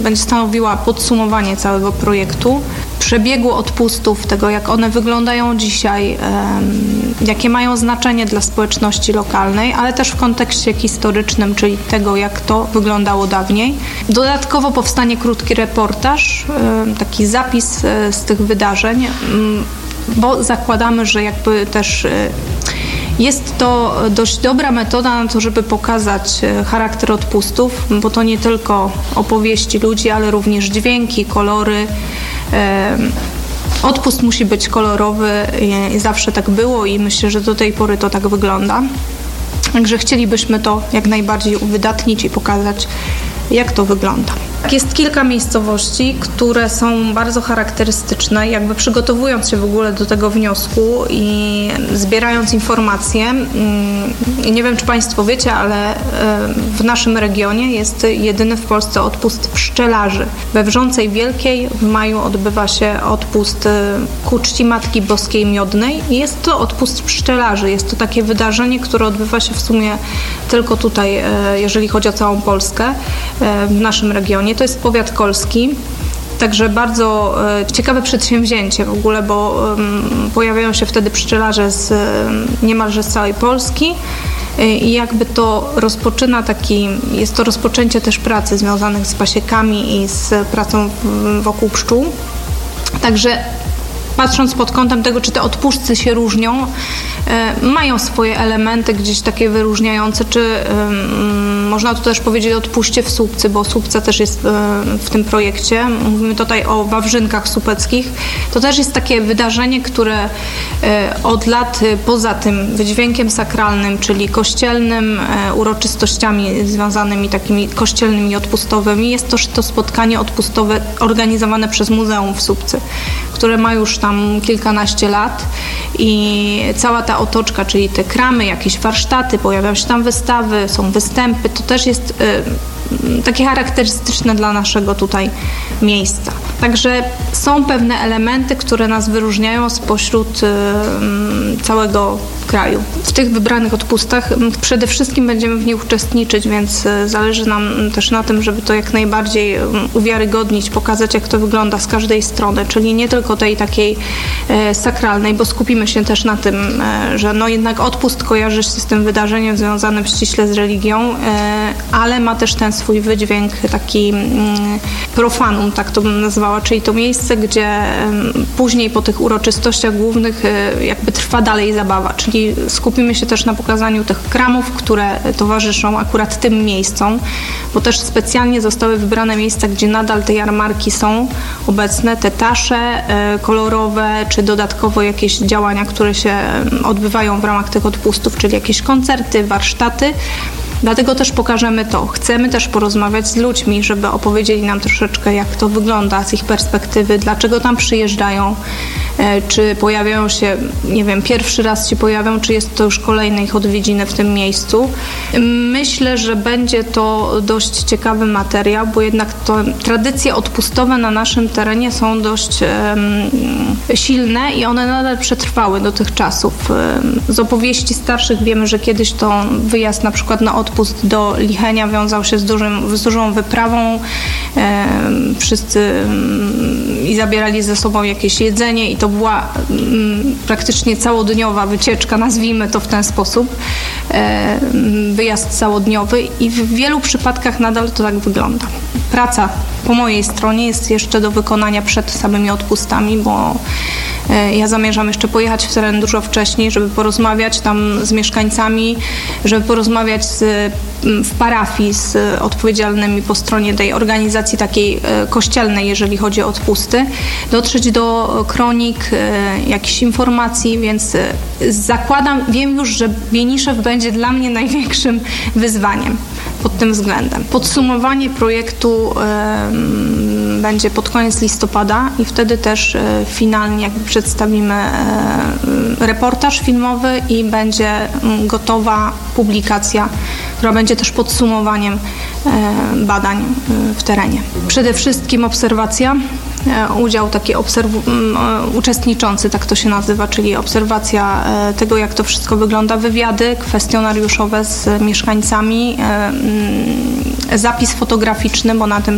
będzie stanowiła podsumowanie całego projektu, przebiegu odpustów, tego jak one wyglądają dzisiaj, jakie mają znaczenie dla społeczności lokalnej, ale też w kontekście historycznym, czyli tego, jak to wyglądało dawniej. Dodatkowo powstanie krótki reportaż, taki zapis z tych wydarzeń, bo zakładamy, że jakby też jest to dość dobra metoda na to, żeby pokazać charakter odpustów, bo to nie tylko opowieści ludzi, ale również dźwięki, kolory. Odpust musi być kolorowy i zawsze tak było i myślę, że do tej pory to tak wygląda. Także chcielibyśmy to jak najbardziej uwydatnić i pokazać, jak to wygląda. Jest kilka miejscowości, które są bardzo charakterystyczne. Jakby przygotowując się w ogóle do tego wniosku i zbierając informacje, nie wiem, czy Państwo wiecie, ale w naszym regionie jest jedyny w Polsce odpust pszczelarzy. We Wrzącej Wielkiej w maju odbywa się odpust ku czci Matki Boskiej Miodnej i jest to odpust pszczelarzy. Jest to takie wydarzenie, które odbywa się w sumie tylko tutaj, jeżeli chodzi o całą Polskę, w naszym regionie. To jest powiat kolski, także bardzo ciekawe przedsięwzięcie w ogóle, bo pojawiają się wtedy pszczelarze niemalże z całej Polski i jakby to rozpoczyna jest to rozpoczęcie też pracy związanych z pasiekami i z pracą wokół pszczół. Także patrząc pod kątem tego, czy te odpustcy się różnią, mają swoje elementy gdzieś takie wyróżniające, czy można tu też powiedzieć o odpuście w Słupcy, bo Słupca też jest w tym projekcie. Mówimy tutaj o wawrzynkach słupeckich. To też jest takie wydarzenie, które od lat poza tym wydźwiękiem sakralnym, czyli kościelnym, uroczystościami związanymi takimi kościelnymi i odpustowymi, jest też to spotkanie odpustowe organizowane przez Muzeum w Słupcy, które ma już tam kilkanaście lat i cała ta otoczka, czyli te kramy, jakieś warsztaty, pojawiają się tam wystawy, są występy, to też jest takie charakterystyczne dla naszego tutaj miejsca. Także są pewne elementy, które nas wyróżniają spośród całego kraju. W tych wybranych odpustach przede wszystkim będziemy w nich uczestniczyć, więc zależy nam też na tym, żeby to jak najbardziej uwiarygodnić, pokazać, jak to wygląda z każdej strony, czyli nie tylko tej takiej sakralnej, bo skupimy się też na tym, że no jednak odpust kojarzy się z tym wydarzeniem związanym ściśle z religią, ale ma też ten swój wydźwięk taki profanum, tak to bym nazwała, czyli to miejsce, gdzie później po tych uroczystościach głównych jakby trwa dalej zabawa, czyli skupimy się też na pokazaniu tych kramów, które towarzyszą akurat tym miejscom, bo też specjalnie zostały wybrane miejsca, gdzie nadal te jarmarki są obecne, te tasze kolorowe, czy dodatkowo jakieś działania, które się odbywają w ramach tych odpustów, czyli jakieś koncerty, warsztaty. Dlatego też pokażemy to. Chcemy też porozmawiać z ludźmi, żeby opowiedzieli nam troszeczkę, jak to wygląda z ich perspektywy, dlaczego tam przyjeżdżają, czy pojawiają się, nie wiem, pierwszy raz się pojawią, czy jest to już kolejne ich odwiedziny w tym miejscu. Myślę, że będzie to dość ciekawy materiał, bo jednak to tradycje odpustowe na naszym terenie są dość silne i one nadal przetrwały do tych czasów. Z opowieści starszych wiemy, że kiedyś to wyjazd na przykład na odpust do Lichenia wiązał się z dużą wyprawą. Wszyscy i zabierali ze sobą jakieś jedzenie i to była praktycznie całodniowa wycieczka, nazwijmy to w ten sposób, wyjazd całodniowy i w wielu przypadkach nadal to tak wygląda. Praca po mojej stronie jest jeszcze do wykonania przed samymi odpustami, bo ja zamierzam jeszcze pojechać w teren dużo wcześniej, żeby porozmawiać tam z mieszkańcami, żeby porozmawiać w parafii z odpowiedzialnymi po stronie tej organizacji takiej kościelnej, jeżeli chodzi o odpusty, dotrzeć do kronik, jakichś informacji, więc wiem już, że Bieniszew będzie dla mnie największym wyzwaniem pod tym względem. Podsumowanie projektu będzie pod koniec listopada i wtedy też finalnie jakby przedstawimy reportaż filmowy i będzie gotowa publikacja, która będzie też podsumowaniem badań w terenie. Przede wszystkim obserwacja, udział taki uczestniczący, tak to się nazywa, czyli obserwacja tego, jak to wszystko wygląda, wywiady kwestionariuszowe z mieszkańcami, zapis fotograficzny, bo na tym